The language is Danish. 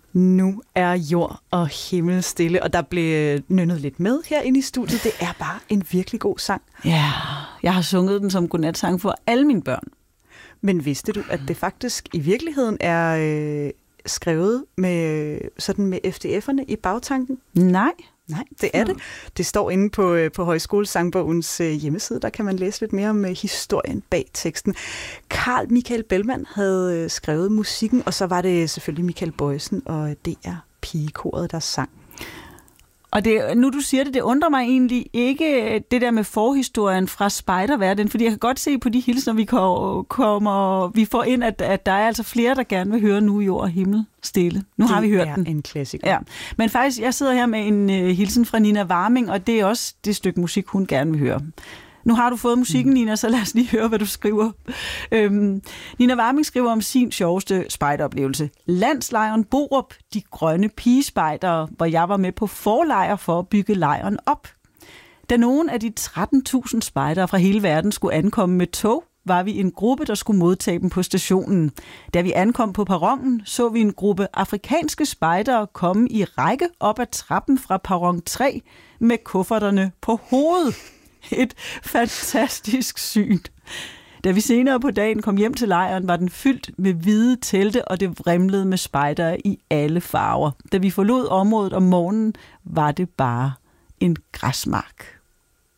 Nu er jord og himmel stille, og der blev nynnet lidt med herinde i studiet. Det er bare en virkelig god sang. Ja, jeg har sunget den som godnatsang for alle mine børn. Men vidste du, at det faktisk i virkeligheden er skrevet med, sådan med FDF'erne i bagtanken? Nej, det er det. Det står inde på Højskolesangbogens hjemmeside. Der kan man læse lidt mere om historien bag teksten. Carl Michael Bellman havde skrevet musikken, og så var det selvfølgelig Michael Bojesen og DR Pigekoret, der sang. Og nu du siger det undrer mig egentlig ikke det der med forhistorien fra spejderverdenen, fordi jeg kan godt se på de hilsner, vi får ind, at der er altså flere, der gerne vil høre Nu jord og himmel stille. Nu har vi hørt den. Det er en klassiker. Ja. Men faktisk, jeg sidder her med en hilsen fra Nina Warming, og det er også det stykke musik, hun gerne vil høre. Nu har du fået musikken, Nina, så lad os lige høre, hvad du skriver. Nina Warming skriver om sin sjoveste spejderoplevelse. Landslejren Borup, de grønne pigespejdere, hvor jeg var med på forlejr for at bygge lejren op. Da nogen af de 13.000 spejdere fra hele verden skulle ankomme med tog, var vi en gruppe, der skulle modtage dem på stationen. Da vi ankom på perronen, så vi en gruppe afrikanske spejdere komme i række op ad trappen fra perron 3 med kufferterne på hovedet. Et fantastisk syn. Da vi senere på dagen kom hjem til lejren, var den fyldt med hvide telte, og det vrimlede med spejdere i alle farver. Da vi forlod området om morgenen, var det bare en græsmark.